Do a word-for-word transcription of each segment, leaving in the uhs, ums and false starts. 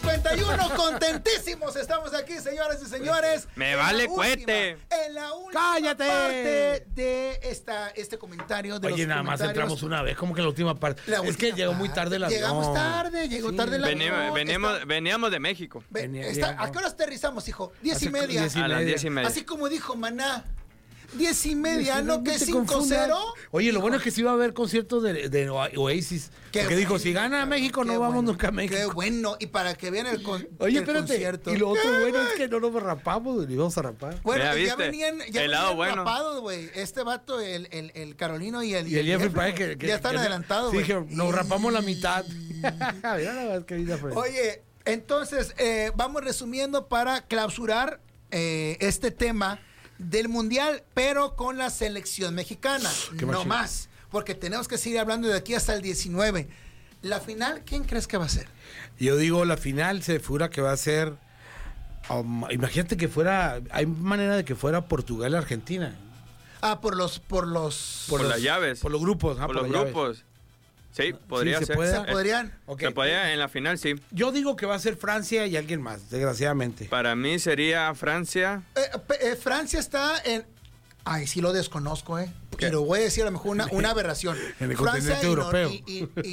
cincuenta y uno, contentísimos estamos aquí, señoras y señores. Me vale cohete. En la última ¡Cállate! parte de esta, este comentario. De Oye, los nada más entramos una vez, como que la última parte. La es que última llegó muy parte. tarde la Llegamos tarde, llegó Sí. tarde la Veníamos, veníamos, veníamos de México. Ve- Venía- está- llegamos. ¿A qué hora aterrizamos, hijo? Diez Hace y media. diez y A las media. diez y media. Así como dijo Maná. Diez y media, No ¿no? Que te cinco confundas. cero. Oye, lo bueno es que sí va a haber conciertos de, de Oasis. Qué Porque dijo, bueno, si gana México, qué no vamos bueno, nunca a México. Qué bueno. Y para que vean el, con, Oye, el espérate. concierto. Y lo otro ¿Qué, bueno güey? es que no nos rapamos, ni vamos a rapar. Bueno, Ya ya viste, venían, ya el lado venían bueno. rapados, güey. Este vato, el, el, el Carolino y el, Y el Jeffrey parece que, güey, que- ya están que- adelantados, Sí, güey. dije, nos rapamos la mitad. Mira nada más que vida, Fred. Oye, entonces, eh, vamos resumiendo para clausurar eh, este tema del Mundial, pero con la selección mexicana. Qué No machín. más, porque tenemos que seguir hablando de aquí hasta el diecinueve. La final, ¿quién crees que va a ser? Yo digo, la final se figura que va a ser. um, imagínate que fuera. Hay manera de que fuera Portugal-Argentina. Ah, por los, por los... Por los- las llaves. Por los grupos. ah, Por los las llaves. grupos. Sí, podría se ser. puede. ¿Se podrían? Ok. Se podría en la final, sí. Yo digo que va a ser Francia y alguien más, desgraciadamente. Para mí sería Francia. Eh, pe- eh, Francia está en... Ay, sí lo desconozco, ¿eh? ¿Qué? Pero voy a decir a lo mejor una, una aberración. En el Francia continente y Nor- europeo. Y, y-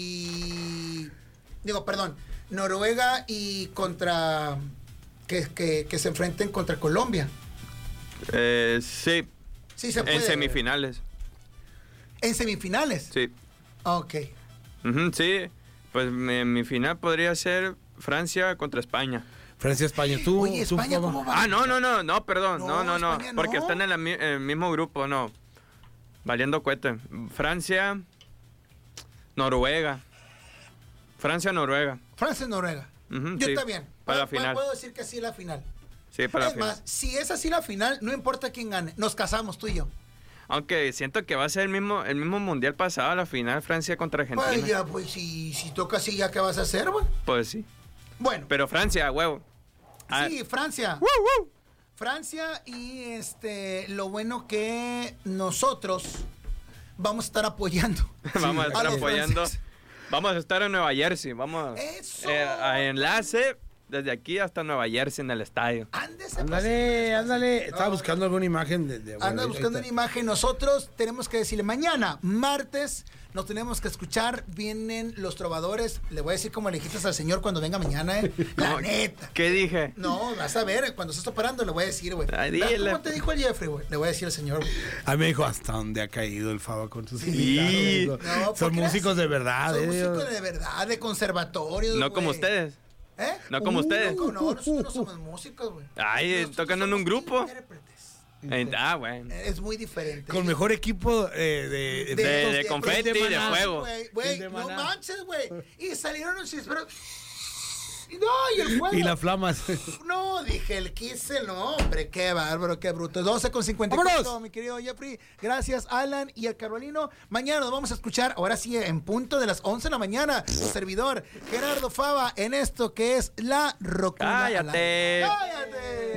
y- digo, perdón. Noruega y contra... Que, que, que se enfrenten contra Colombia. Eh, sí, Sí se puede. en semifinales. En semifinales. Sí. Ok. Ujú, sí, pues mi, mi final podría ser Francia contra España. Francia-España. ¿Tú, Oye, tú, España, Faba? ¿cómo va? Ah, no, no, no, no, perdón. No, No, no, no. España no. Porque están en, la mi- en el mismo grupo, no. Valiendo cohete. Francia, Noruega. Francia, Noruega. Francia y Noruega. Ujú, Yo sí, también. para la Puedo- final. Puedo decir que sí la final. Sí, para la Es final. más, si es así la final, no importa quién gane. Nos casamos tú y yo. Aunque siento que va a ser el mismo, el mismo mundial pasado, la final Francia contra Argentina. Pues ya, pues si, si toca así, ¿ya qué vas a hacer, güey? Pues sí. Bueno, Pero Francia, huevo. Ah, sí, Francia. Francia y este, lo bueno que nosotros vamos a estar apoyando. vamos a estar a los apoyando. franceses. Vamos a estar en Nueva Jersey. Vamos ¡Eso! eh, a enlace desde aquí hasta Nueva Jersey en el estadio. Ándese, Ándale, pues. ándale. Estaba No, buscando alguna imagen de. de Anda bueno, ahí buscando una está. imagen. Nosotros tenemos que decirle mañana, martes, nos tenemos que escuchar. Vienen los trovadores. Le voy a decir como le dijiste al señor cuando venga mañana, ¿eh? La ¿Cómo? neta. ¿Qué dije? No, vas a ver, cuando estés operando le voy a decir, güey. Ay, ¿Verdad? dile. ¿Cómo te dijo el Jeffrey, güey? Le voy a decir al señor, güey. A mí me dijo hasta dónde ha caído el Faba con sus Sí. invitados. No, ¿por Son qué músicos de verdad. Son eh. músicos de verdad, de conservatorios, No como güey. ustedes. ¿Eh? No como Uh, ustedes. No, no, nosotros no somos músicos, güey. Ay, Nosotros tocan en somos un grupo. intérpretes. Eh, ah, bueno. Es muy diferente. Con mejor equipo eh, de, De- de confeti, de Maná. fuego. Güey, güey, El de no Maná. manches, güey. Y salieron los pero no, y el fuego. Y las flamas. No, dije el quince, no, hombre, qué bárbaro, qué bruto. doce con cincuenta y cuatro, ¡Vámonos! mi querido Jeffrey. Gracias, Alan y el Carolino. Mañana nos vamos a escuchar, ahora sí, en punto de las once de la mañana, su servidor, Gerardo Fava, en esto que es La Rocuna. al aire. Cállate. ¡Cállate!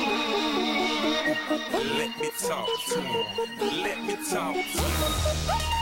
Let me talk to him. Let me talk to him.